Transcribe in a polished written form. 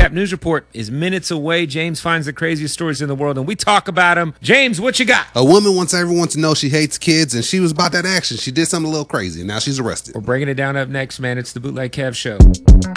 Cap News Report is minutes away. James finds the craziest stories in the world, and we talk about them. James, what you got? A woman wants everyone to know she hates kids, and she was about that action. She did something a little crazy, and now she's arrested. We're breaking it down up next, man. It's the Bootleg Kev Show.